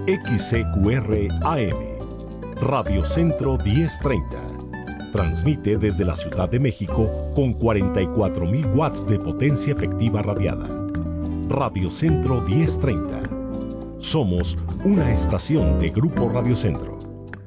XCQR AM, Radio Centro 1030. Transmite desde la Ciudad de México con 44,000 watts de potencia efectiva radiada. Radio Centro 1030. Somos una estación de Grupo Radio Centro.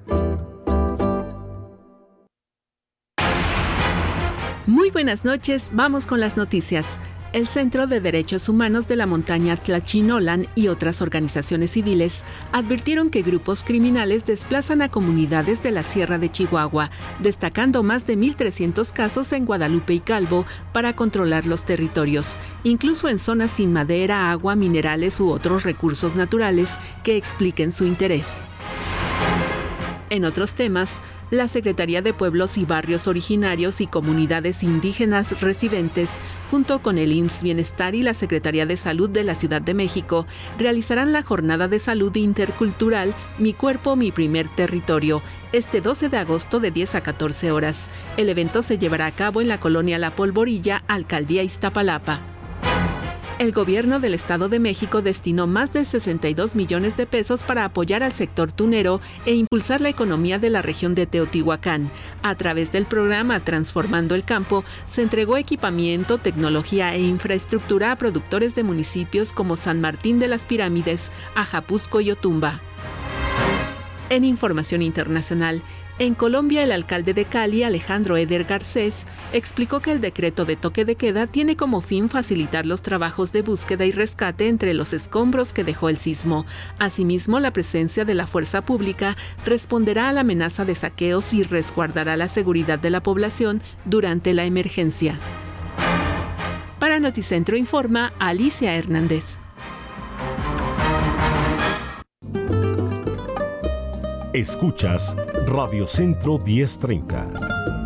Muy buenas noches, vamos con las noticias. El Centro de Derechos Humanos de la Montaña Tlachinolan y otras organizaciones civiles advirtieron que grupos criminales desplazan a comunidades de la Sierra de Chihuahua, destacando más de 1,300 casos en Guadalupe y Calvo para controlar los territorios, incluso en zonas sin madera, agua, minerales u otros recursos naturales que expliquen su interés. En otros temas, la Secretaría de Pueblos y Barrios Originarios y Comunidades Indígenas Residentes, junto con el IMSS Bienestar y la Secretaría de Salud de la Ciudad de México, realizarán la Jornada de Salud Intercultural Mi Cuerpo, Mi Primer Territorio, este 12 de agosto de 10 a 14 horas. El evento se llevará a cabo en la colonia La Polvorilla, Alcaldía Iztapalapa. El gobierno del Estado de México destinó más de 62 millones de pesos para apoyar al sector tunero e impulsar la economía de la región de Teotihuacán. A través del programa Transformando el Campo, se entregó equipamiento, tecnología e infraestructura a productores de municipios como San Martín de las Pirámides, Ajapuzco y Otumba. En información internacional, en Colombia, el alcalde de Cali, Alejandro Eder Garcés, explicó que el decreto de toque de queda tiene como fin facilitar los trabajos de búsqueda y rescate entre los escombros que dejó el sismo. Asimismo, la presencia de la fuerza pública responderá a la amenaza de saqueos y resguardará la seguridad de la población durante la emergencia. Para Noticentro informa Alicia Hernández. Escuchas Radio Centro 1030.